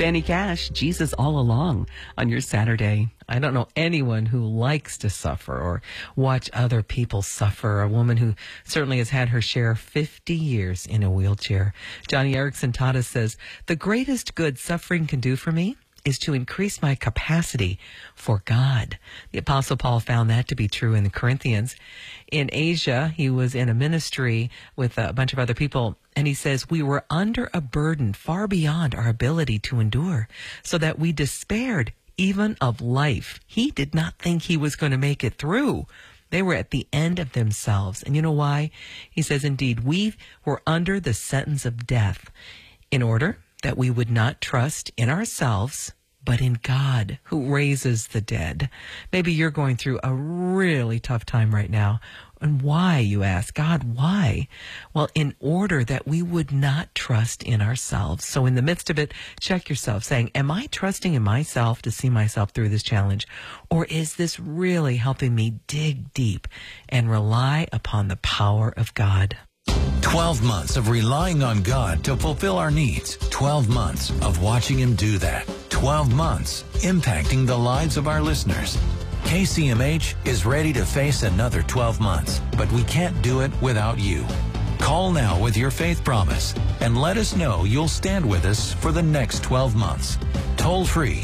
Benny Cash, Jesus All Along on your Saturday. I don't know anyone who likes to suffer or watch other people suffer. A woman who certainly has had her share 50 years in a wheelchair. Johnny Erickson taught us, says, the greatest good suffering can do for me is to increase my capacity for God. The Apostle Paul found that to be true in the Corinthians. In Asia, he was in a ministry with a bunch of other people, and he says, we were under a burden far beyond our ability to endure, so that we despaired even of life. He did not think he was going to make it through. They were at the end of themselves. And you know why? He says, indeed, we were under the sentence of death in order that we would not trust in ourselves, but in God who raises the dead. Maybe you're going through a really tough time right now. And why, you ask? God, why? Well, in order that we would not trust in ourselves. So in the midst of it, check yourself, saying, am I trusting in myself to see myself through this challenge? Or is this really helping me dig deep and rely upon the power of God? 12 months of relying on God to fulfill our needs. 12 months of watching Him do that. 12 months impacting the lives of our listeners. KCMH is ready to face another 12 months, but we can't do it without you. Call now with your faith promise and let us know you'll stand with us for the next 12 months. Toll free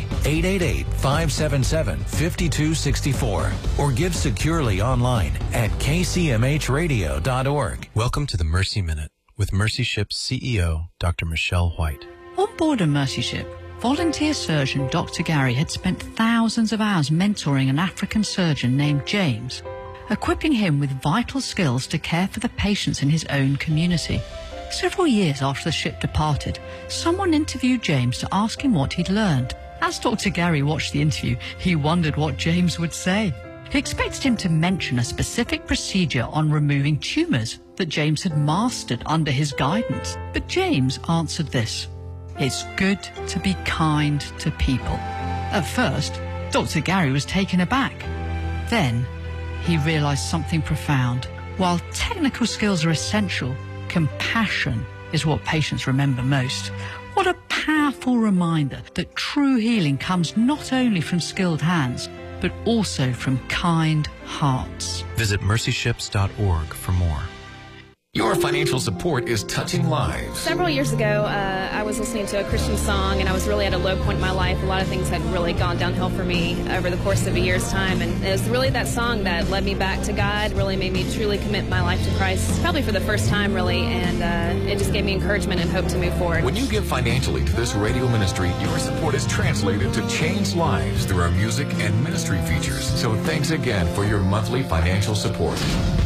888-577-5264 or give securely online at kcmhradio.org. Welcome to the Mercy Minute with Mercy Ship's CEO, Dr. Michelle White. On board a Mercy Ship, volunteer surgeon Dr. Gary had spent thousands of hours mentoring an African surgeon named James, equipping him with vital skills to care for the patients in his own community. Several years after the ship departed, someone interviewed James to ask him what he'd learned. As Dr. Gary watched the interview, he wondered what James would say. He expected him to mention a specific procedure on removing tumours that James had mastered under his guidance. But James answered this: it's good to be kind to people. At first, Dr. Gary was taken aback. Then, he realised something profound. While technical skills are essential, compassion is what patients remember most. What a powerful reminder that true healing comes not only from skilled hands, but also from kind hearts. Visit mercyships.org for more. Your financial support is touching lives. Several years ago, I was listening to a Christian song, and I was really at a low point in my life. A lot of things had really gone downhill for me over the course of a year's time, and it was really that song that led me back to God, really made me truly commit my life to Christ, probably for the first time, really, and it just gave me encouragement and hope to move forward. When you give financially to this radio ministry, your support is translated to change lives through our music and ministry features. So thanks again for your monthly financial support.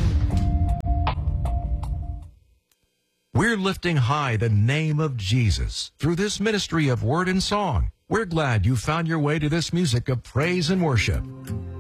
We're lifting high the name of Jesus through this ministry of word and song. We're glad you found your way to this music of praise and worship.